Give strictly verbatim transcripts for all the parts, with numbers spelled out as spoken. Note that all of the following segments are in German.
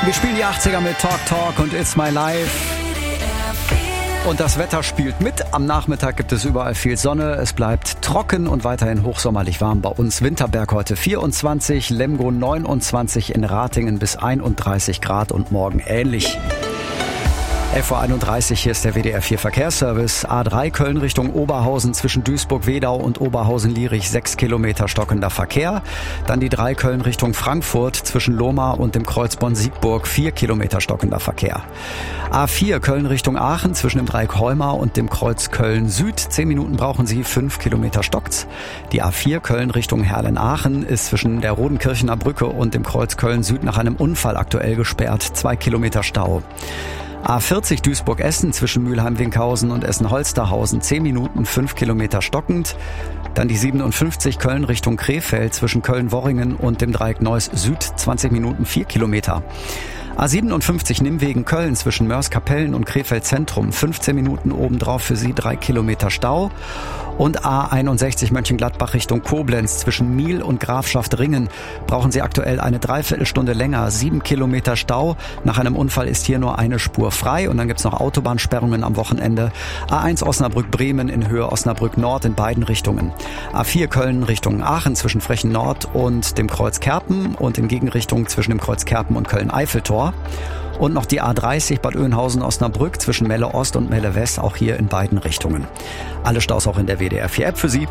Wir spielen die achtziger mit Talk Talk und It's My Life. Und das Wetter spielt mit. Am Nachmittag gibt es überall viel Sonne. Es bleibt trocken und weiterhin hochsommerlich warm bei uns. Winterberg heute vierundzwanzig, Lemgo neunundzwanzig, in Ratingen bis einunddreißig Grad und morgen ähnlich. elf Uhr einunddreißig, hier ist der W D R vier Verkehrsservice. A drei Köln Richtung Oberhausen zwischen Duisburg-Wedau und Oberhausen-Lierich sechs Kilometer stockender Verkehr. Dann die drei Köln Richtung Frankfurt zwischen Lohmar und dem Kreuz Bonn-Siegburg vier Kilometer stockender Verkehr. A vier Köln Richtung Aachen zwischen dem Dreieck Heumar und dem Kreuz Köln-Süd. zehn Minuten brauchen Sie, fünf Kilometer stockt's. Die A vier Köln Richtung Herlen-Aachen ist zwischen der Rodenkirchener Brücke und dem Kreuz Köln-Süd nach einem Unfall aktuell gesperrt. zwei Kilometer Stau. A vierzig Duisburg-Essen zwischen Mülheim-Winkhausen und Essen-Holsterhausen zehn Minuten, fünf Kilometer stockend. Dann die siebenundfünfzig Köln Richtung Krefeld zwischen Köln-Worringen und dem Dreieck Neuss Süd zwanzig Minuten, vier Kilometer. A siebenundfünfzig Nimwegen Köln zwischen Mörs-Kapellen und Krefeld Zentrum fünfzehn Minuten, obendrauf für Sie drei Kilometer Stau. Und A einundsechzig Mönchengladbach Richtung Koblenz zwischen Miel und Grafschaft Ringen brauchen Sie aktuell eine Dreiviertelstunde länger, sieben Kilometer Stau. Nach einem Unfall ist hier nur eine Spur frei und dann gibt's noch Autobahnsperrungen am Wochenende. A eins Osnabrück-Bremen in Höhe Osnabrück Nord in beiden Richtungen. A vier Köln Richtung Aachen zwischen Frechen Nord und dem Kreuz Kerpen und in Gegenrichtung zwischen dem Kreuz Kerpen und Köln-Eiffeltor. Und noch die A dreißig Bad Oeynhausen-Osnabrück zwischen Melle Ost und Melle West, auch hier in beiden Richtungen. Alle Staus auch in der W D R vier App für Sie.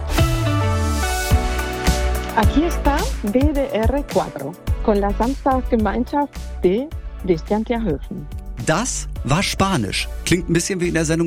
Aquí está W D R vier con la Samstagsgemeinschaft de Distantiahöfen. Das war Spanisch. Klingt ein bisschen wie in der Sendung